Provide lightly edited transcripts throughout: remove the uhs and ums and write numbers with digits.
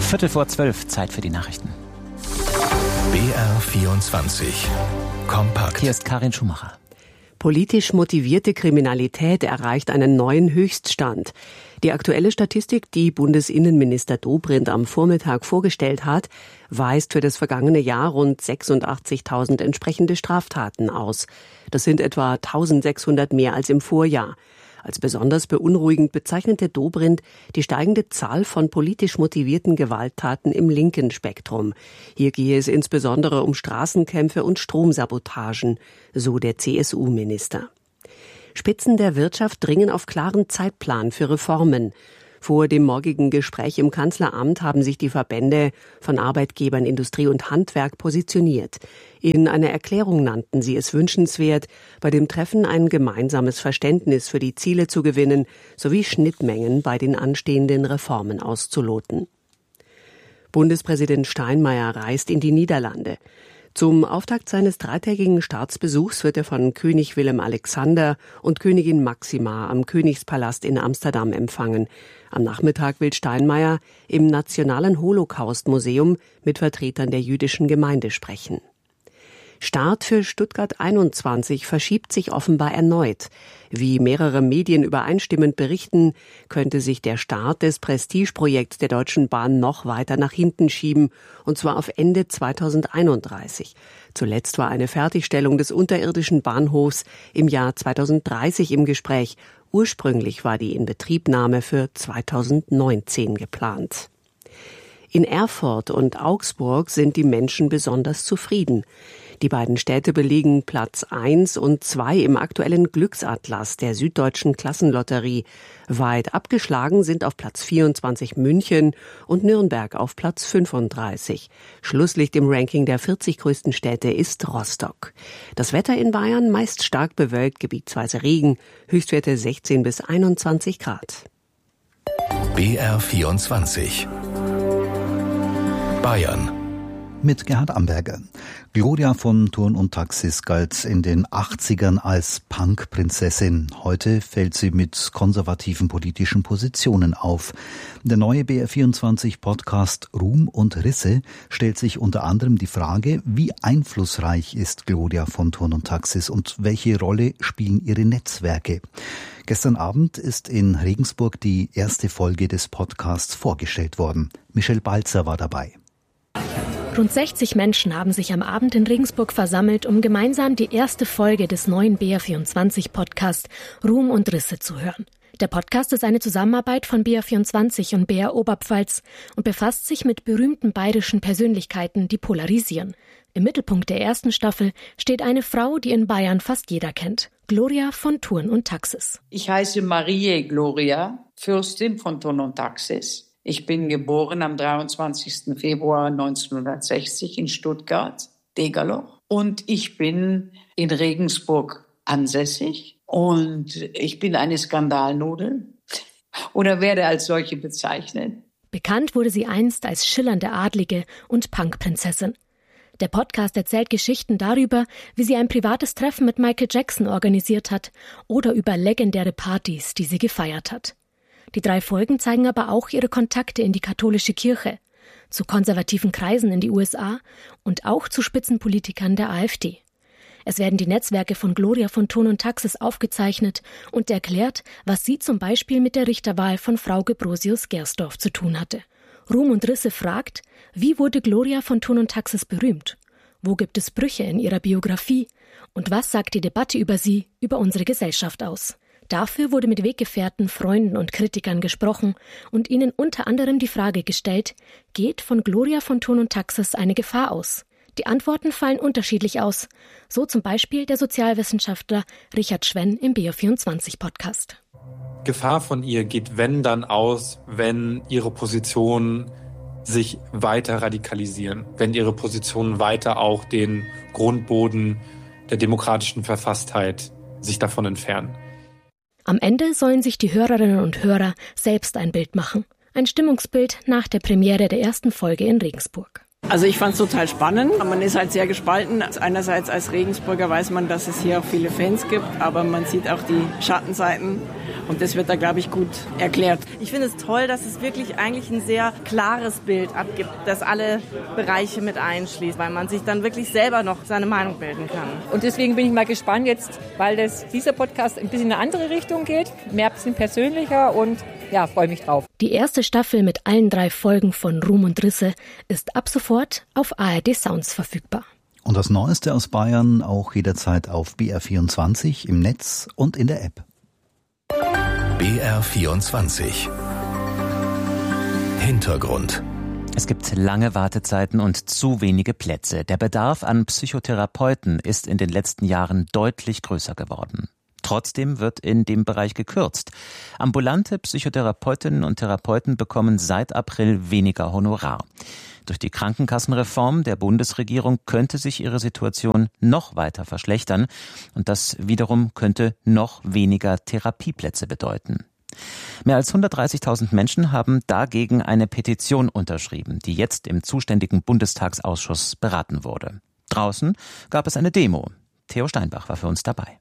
12:15, Zeit für die Nachrichten. BR24 Kompakt. Hier ist Karin Schumacher. Politisch motivierte Kriminalität erreicht einen neuen Höchststand. Die aktuelle Statistik, die Bundesinnenminister Dobrindt am Vormittag vorgestellt hat, weist für das vergangene Jahr rund 86.000 entsprechende Straftaten aus. Das sind etwa 1.600 mehr als im Vorjahr. Als besonders beunruhigend bezeichnete Dobrindt die steigende Zahl von politisch motivierten Gewalttaten im linken Spektrum. Hier gehe es insbesondere um Straßenkämpfe und Stromsabotagen, so der CSU-Minister. Spitzen der Wirtschaft dringen auf klaren Zeitplan für Reformen. Vor dem morgigen Gespräch im Kanzleramt haben sich die Verbände von Arbeitgebern, Industrie und Handwerk positioniert. In einer Erklärung nannten sie es wünschenswert, bei dem Treffen ein gemeinsames Verständnis für die Ziele zu gewinnen, sowie Schnittmengen bei den anstehenden Reformen auszuloten. Bundespräsident Steinmeier reist in die Niederlande. Zum Auftakt seines dreitägigen Staatsbesuchs wird er von König Willem-Alexander und Königin Máxima am Königspalast in Amsterdam empfangen. Am Nachmittag will Steinmeier im Nationalen Holocaust-Museum mit Vertretern der jüdischen Gemeinde sprechen. Start für Stuttgart 21 verschiebt sich offenbar erneut. Wie mehrere Medien übereinstimmend berichten, könnte sich der Start des Prestigeprojekts der Deutschen Bahn noch weiter nach hinten schieben, und zwar auf Ende 2031. Zuletzt war eine Fertigstellung des unterirdischen Bahnhofs im Jahr 2030 im Gespräch. Ursprünglich war die Inbetriebnahme für 2019 geplant. In Erfurt und Augsburg sind die Menschen besonders zufrieden. Die beiden Städte belegen Platz 1 und 2 im aktuellen Glücksatlas der Süddeutschen Klassenlotterie. Weit abgeschlagen sind auf Platz 24 München und Nürnberg auf Platz 35. Schlusslicht im Ranking der 40 größten Städte ist Rostock. Das Wetter in Bayern meist stark bewölkt, gebietsweise Regen, Höchstwerte 16 bis 21 Grad. BR24 Bayern. Mit Gerhard Amberger. Gloria von Thurn und Taxis galt in den 80ern als Punk-Prinzessin. Heute fällt sie mit konservativen politischen Positionen auf. Der neue BR24-Podcast Ruhm und Risse stellt sich unter anderem die Frage, wie einflussreich ist Gloria von Thurn und Taxis und welche Rolle spielen ihre Netzwerke? Gestern Abend ist in Regensburg die erste Folge des Podcasts vorgestellt worden. Michelle Balzer war dabei. Rund 60 Menschen haben sich am Abend in Regensburg versammelt, um gemeinsam die erste Folge des neuen BR24-Podcasts Ruhm und Risse zu hören. Der Podcast ist eine Zusammenarbeit von BR24 und BR Oberpfalz und befasst sich mit berühmten bayerischen Persönlichkeiten, die polarisieren. Im Mittelpunkt der ersten Staffel steht eine Frau, die in Bayern fast jeder kennt. Gloria von Thurn und Taxis. Ich heiße Marie Gloria, Fürstin von Thurn und Taxis. Ich bin geboren am 23. Februar 1960 in Stuttgart, Degerloch. Und ich bin in Regensburg ansässig. Und ich bin eine Skandalnudel oder werde als solche bezeichnet. Bekannt wurde sie einst als schillernde Adlige und Punkprinzessin. Der Podcast erzählt Geschichten darüber, wie sie ein privates Treffen mit Michael Jackson organisiert hat oder über legendäre Partys, die sie gefeiert hat. Die 3 Folgen zeigen aber auch ihre Kontakte in die katholische Kirche, zu konservativen Kreisen in die USA und auch zu Spitzenpolitikern der AfD. Es werden die Netzwerke von Gloria von Thurn und Taxis aufgezeichnet und erklärt, was sie zum Beispiel mit der Richterwahl von Frau Gebrosius-Gersdorf zu tun hatte. Ruhm und Risse fragt, wie wurde Gloria von Thurn und Taxis berühmt? Wo gibt es Brüche in ihrer Biografie? Und was sagt die Debatte über sie, über unsere Gesellschaft aus? Dafür wurde mit Weggefährten, Freunden und Kritikern gesprochen und ihnen unter anderem die Frage gestellt, geht von Gloria von Thurn und Taxis eine Gefahr aus? Die Antworten fallen unterschiedlich aus, so zum Beispiel der Sozialwissenschaftler Richard Schwenn im BR24-Podcast. Gefahr von ihr geht dann aus, wenn ihre Positionen sich weiter radikalisieren, wenn ihre Positionen weiter auch den Grundboden der demokratischen Verfasstheit sich davon entfernen. Am Ende sollen sich die Hörerinnen und Hörer selbst ein Bild machen. Ein Stimmungsbild nach der Premiere der ersten Folge in Regensburg. Also ich fand es total spannend. Man ist halt sehr gespalten. Einerseits als Regensburger weiß man, dass es hier auch viele Fans gibt, aber man sieht auch die Schattenseiten. Und das wird da, glaube ich, gut erklärt. Ich finde es toll, dass es wirklich eigentlich ein sehr klares Bild abgibt, das alle Bereiche mit einschließt, weil man sich dann wirklich selber noch seine Meinung bilden kann. Und deswegen bin ich mal gespannt jetzt, weil dieser Podcast ein bisschen in eine andere Richtung geht, mehr ein bisschen persönlicher und ja, freue mich drauf. Die erste Staffel mit allen 3 Folgen von Ruhm und Risse ist ab sofort auf ARD Sounds verfügbar. Und das Neueste aus Bayern auch jederzeit auf BR24 im Netz und in der App. BR24 Hintergrund. Es gibt lange Wartezeiten und zu wenige Plätze. Der Bedarf an Psychotherapeuten ist in den letzten Jahren deutlich größer geworden. Trotzdem wird in dem Bereich gekürzt. Ambulante Psychotherapeutinnen und Therapeuten bekommen seit April weniger Honorar. Durch die Krankenkassenreform der Bundesregierung könnte sich ihre Situation noch weiter verschlechtern. Und das wiederum könnte noch weniger Therapieplätze bedeuten. Mehr als 130.000 Menschen haben dagegen eine Petition unterschrieben, die jetzt im zuständigen Bundestagsausschuss beraten wurde. Draußen gab es eine Demo. Theo Steinbach war für uns dabei.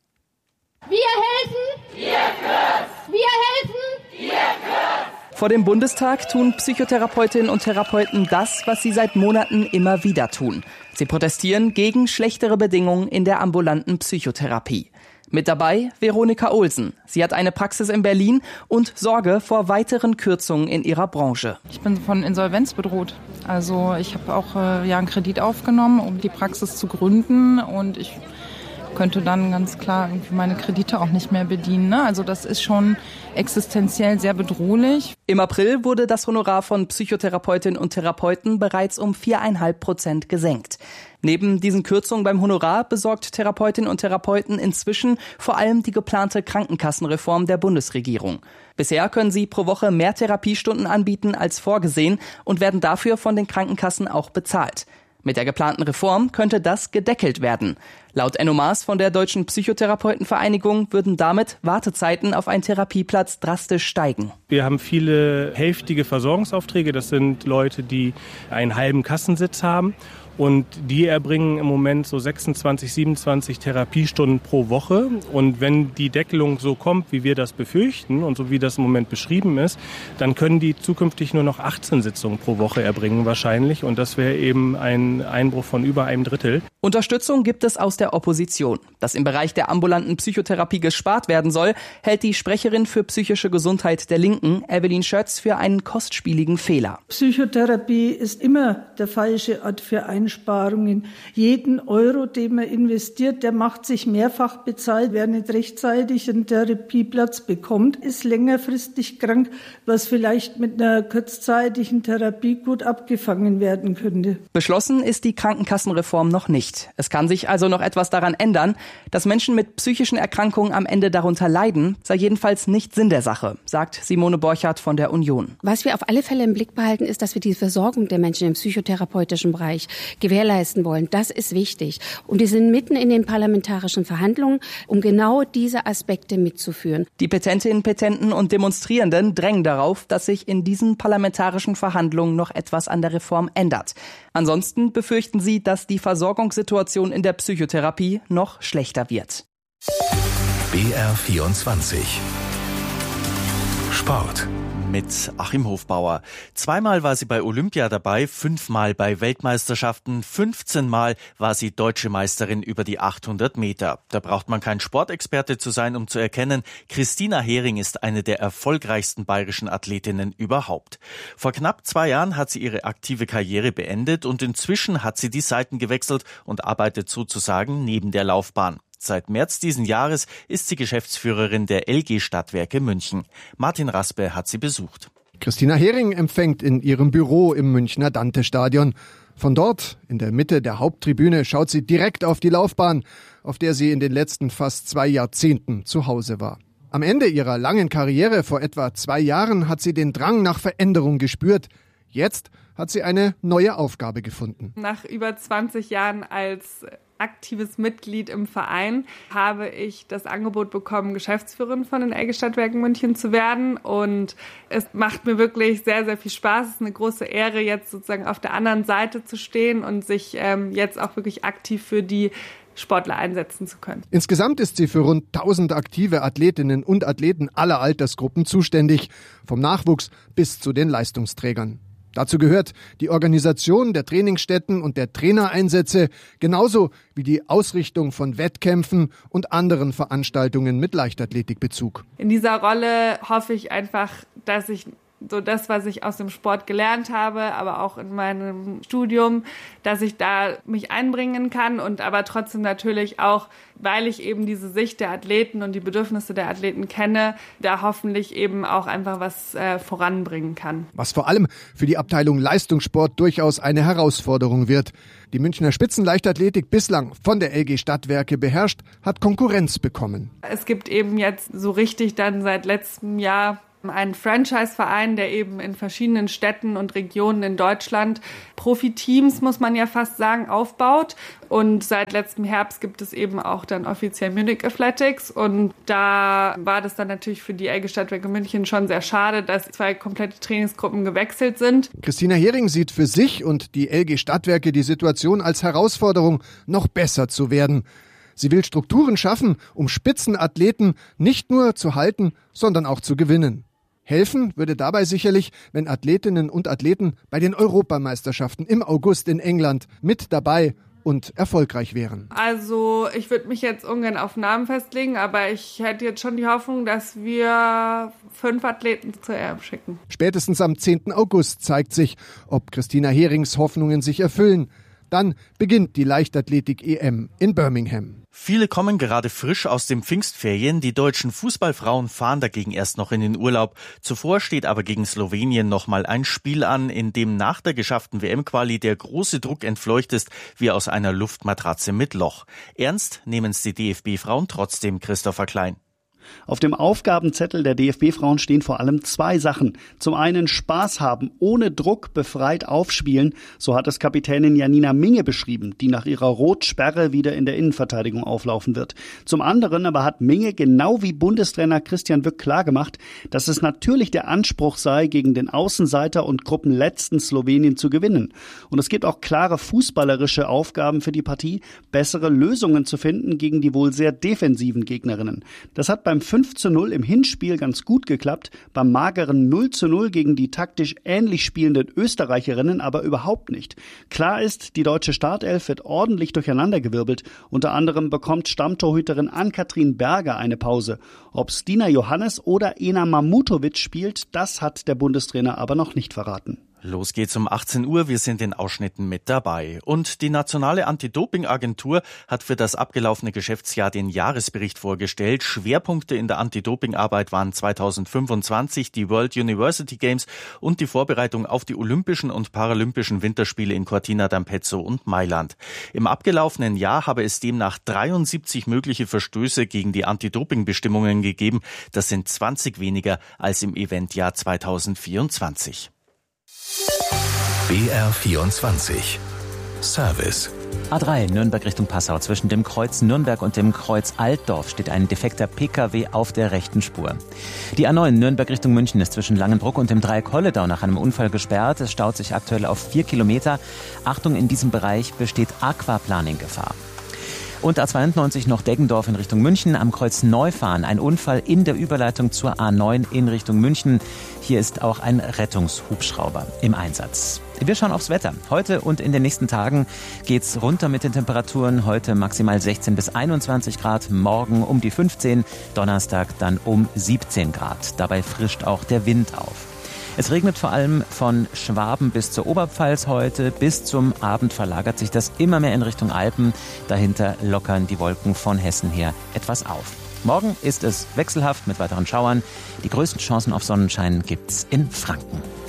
Wir helfen! Wir kürzen! Wir helfen! Wir kürzen! Vor dem Bundestag tun Psychotherapeutinnen und Therapeuten das, was sie seit Monaten immer wieder tun. Sie protestieren gegen schlechtere Bedingungen in der ambulanten Psychotherapie. Mit dabei Veronika Olsen. Sie hat eine Praxis in Berlin und Sorge vor weiteren Kürzungen in ihrer Branche. Ich bin von Insolvenz bedroht. Also ich habe auch einen Kredit aufgenommen, um die Praxis zu gründen, und ich könnte dann ganz klar irgendwie meine Kredite auch nicht mehr bedienen. Ne? Also das ist schon existenziell sehr bedrohlich. Im April wurde das Honorar von Psychotherapeutinnen und Therapeuten bereits um 4,5% gesenkt. Neben diesen Kürzungen beim Honorar besorgt Therapeutinnen und Therapeuten inzwischen vor allem die geplante Krankenkassenreform der Bundesregierung. Bisher können sie pro Woche mehr Therapiestunden anbieten als vorgesehen und werden dafür von den Krankenkassen auch bezahlt. Mit der geplanten Reform könnte das gedeckelt werden. Laut Enno Maas von der Deutschen Psychotherapeutenvereinigung würden damit Wartezeiten auf einen Therapieplatz drastisch steigen. Wir haben viele hälftige Versorgungsaufträge. Das sind Leute, die einen halben Kassensitz haben. Und die erbringen im Moment so 26, 27 Therapiestunden pro Woche. Und wenn die Deckelung so kommt, wie wir das befürchten und so wie das im Moment beschrieben ist, dann können die zukünftig nur noch 18 Sitzungen pro Woche erbringen wahrscheinlich. Und das wäre eben ein Einbruch von über einem Drittel. Unterstützung gibt es aus der Opposition. Dass im Bereich der ambulanten Psychotherapie gespart werden soll, hält die Sprecherin für psychische Gesundheit der Linken, Evelyn Schötz, für einen kostspieligen Fehler. Psychotherapie ist immer der falsche Ort für Einsparungen. Jeden Euro, den man investiert, der macht sich mehrfach bezahlt. Wer nicht rechtzeitig einen Therapieplatz bekommt, ist längerfristig krank, was vielleicht mit einer kurzzeitigen Therapie gut abgefangen werden könnte. Beschlossen ist die Krankenkassenreform noch nicht. Es kann sich also noch etwas daran ändern. Dass Menschen mit psychischen Erkrankungen am Ende darunter leiden, sei jedenfalls nicht Sinn der Sache, sagt Simone Borchardt von der Union. Was wir auf alle Fälle im Blick behalten, ist, dass wir die Versorgung der Menschen im psychotherapeutischen Bereich gewährleisten wollen. Das ist wichtig. Und wir sind mitten in den parlamentarischen Verhandlungen, um genau diese Aspekte mitzuführen. Die Petentinnen, Petenten und Demonstrierenden drängen darauf, dass sich in diesen parlamentarischen Verhandlungen noch etwas an der Reform ändert. Ansonsten befürchten sie, dass die Versorgungssituation in der Psychotherapie noch schlechter wird. BR24 Sport. Mit Achim Hofbauer. 2-mal war sie bei Olympia dabei, 5-mal bei Weltmeisterschaften, 15-mal war sie deutsche Meisterin über die 800 Meter. Da braucht man kein Sportexperte zu sein, um zu erkennen, Christina Hering ist eine der erfolgreichsten bayerischen Athletinnen überhaupt. Vor knapp 2 Jahren hat sie ihre aktive Karriere beendet und inzwischen hat sie die Seiten gewechselt und arbeitet sozusagen neben der Laufbahn. Seit März diesen Jahres ist sie Geschäftsführerin der LG Stadtwerke München. Martin Raspe hat sie besucht. Christina Hering empfängt in ihrem Büro im Münchner Dante-Stadion. Von dort, in der Mitte der Haupttribüne, schaut sie direkt auf die Laufbahn, auf der sie in den letzten fast 2 Jahrzehnten zu Hause war. Am Ende ihrer langen Karriere vor etwa 2 Jahren hat sie den Drang nach Veränderung gespürt. Jetzt hat sie eine neue Aufgabe gefunden. Nach über 20 Jahren als aktives Mitglied im Verein habe ich das Angebot bekommen, Geschäftsführerin von den LG Stadtwerken München zu werden. Und es macht mir wirklich sehr, sehr viel Spaß. Es ist eine große Ehre, jetzt sozusagen auf der anderen Seite zu stehen und sich jetzt auch wirklich aktiv für die Sportler einsetzen zu können. Insgesamt ist sie für rund 1000 aktive Athletinnen und Athleten aller Altersgruppen zuständig, vom Nachwuchs bis zu den Leistungsträgern. Dazu gehört die Organisation der Trainingsstätten und der Trainereinsätze, genauso wie die Ausrichtung von Wettkämpfen und anderen Veranstaltungen mit Leichtathletikbezug. In dieser Rolle hoffe ich einfach, dass ich so das, was ich aus dem Sport gelernt habe, aber auch in meinem Studium, dass ich da mich einbringen kann und aber trotzdem natürlich auch, weil ich eben diese Sicht der Athleten und die Bedürfnisse der Athleten kenne, da hoffentlich eben auch einfach was voranbringen kann. Was vor allem für die Abteilung Leistungssport durchaus eine Herausforderung wird. Die Münchner Spitzenleichtathletik, bislang von der LG Stadtwerke beherrscht, hat Konkurrenz bekommen. Es gibt eben jetzt so richtig dann seit letztem Jahr einen Franchise-Verein, der eben in verschiedenen Städten und Regionen in Deutschland Profiteams, muss man ja fast sagen, aufbaut. Und seit letztem Herbst gibt es eben auch dann offiziell Munich Athletics. Und da war das dann natürlich für die LG Stadtwerke München schon sehr schade, dass 2 komplette Trainingsgruppen gewechselt sind. Christina Hering sieht für sich und die LG Stadtwerke die Situation als Herausforderung, noch besser zu werden. Sie will Strukturen schaffen, um Spitzenathleten nicht nur zu halten, sondern auch zu gewinnen. Helfen würde dabei sicherlich, wenn Athletinnen und Athleten bei den Europameisterschaften im August in England mit dabei und erfolgreich wären. Also ich würde mich jetzt ungern auf Namen festlegen, aber ich hätte jetzt schon die Hoffnung, dass wir 5 Athleten zur EM schicken. Spätestens am 10. August zeigt sich, ob Christina Herings Hoffnungen sich erfüllen. Dann beginnt die Leichtathletik-EM in Birmingham. Viele kommen gerade frisch aus den Pfingstferien. Die deutschen Fußballfrauen fahren dagegen erst noch in den Urlaub. Zuvor steht aber gegen Slowenien nochmal ein Spiel an, in dem nach der geschafften WM-Quali der große Druck entfleucht ist, wie aus einer Luftmatratze mit Loch. Ernst nehmen es die DFB-Frauen trotzdem, Christopher Klein. Auf dem Aufgabenzettel der DFB-Frauen stehen vor allem 2 Sachen. Zum einen Spaß haben, ohne Druck befreit aufspielen. So hat es Kapitänin Janina Minge beschrieben, die nach ihrer Rotsperre wieder in der Innenverteidigung auflaufen wird. Zum anderen aber hat Minge genau wie Bundestrainer Christian Wück klargemacht, dass es natürlich der Anspruch sei, gegen den Außenseiter und Gruppenletzten Slowenien zu gewinnen. Und es gibt auch klare fußballerische Aufgaben für die Partie, bessere Lösungen zu finden gegen die wohl sehr defensiven Gegnerinnen. Das hat beim 5:0 im Hinspiel ganz gut geklappt, beim mageren 0:0 gegen die taktisch ähnlich spielenden Österreicherinnen aber überhaupt nicht. Klar ist, die deutsche Startelf wird ordentlich durcheinandergewirbelt. Unter anderem bekommt Stammtorhüterin Ann-Kathrin Berger eine Pause. Ob Stina Johannes oder Ena Mamutovic spielt, das hat der Bundestrainer aber noch nicht verraten. Los geht's um 18 Uhr, wir sind in Ausschnitten mit dabei. Und die Nationale Anti-Doping-Agentur hat für das abgelaufene Geschäftsjahr den Jahresbericht vorgestellt. Schwerpunkte in der Anti-Doping-Arbeit waren 2025 die World University Games und die Vorbereitung auf die Olympischen und Paralympischen Winterspiele in Cortina d'Ampezzo und Mailand. Im abgelaufenen Jahr habe es demnach 73 mögliche Verstöße gegen die Anti-Doping-Bestimmungen gegeben. Das sind 20 weniger als im Eventjahr 2024. BR24 Service. A3 Nürnberg Richtung Passau. Zwischen dem Kreuz Nürnberg und dem Kreuz Altdorf steht ein defekter Pkw auf der rechten Spur. Die A9 Nürnberg Richtung München ist zwischen Langenbruck und dem Dreieck Holledau nach einem Unfall gesperrt. Es staut sich aktuell auf 4 Kilometer. Achtung, in diesem Bereich besteht Aquaplaning-Gefahr. Und A92 noch Deggendorf in Richtung München, am Kreuz Neufahren. Ein Unfall in der Überleitung zur A9 in Richtung München. Hier ist auch ein Rettungshubschrauber im Einsatz. Wir schauen aufs Wetter. Heute und in den nächsten Tagen geht's runter mit den Temperaturen. Heute maximal 16 bis 21 Grad, morgen um die 15, Donnerstag dann um 17 Grad. Dabei frischt auch der Wind auf. Es regnet vor allem von Schwaben bis zur Oberpfalz heute. Bis zum Abend verlagert sich das immer mehr in Richtung Alpen. Dahinter lockern die Wolken von Hessen her etwas auf. Morgen ist es wechselhaft mit weiteren Schauern. Die größten Chancen auf Sonnenschein gibt's in Franken.